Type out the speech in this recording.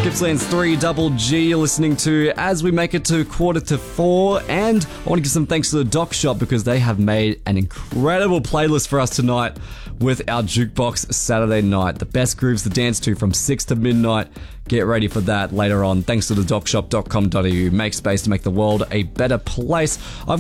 Gippsland's 3 Double G you're listening to as we make it to 3:45. And I want to give some thanks to the Doc Shop because they have made an incredible playlist for us tonight with our Jukebox Saturday night. The best grooves to dance to from 6 to midnight. Get ready for that later on. Thanks to the docshop.com.au. Make space to make the world a better place.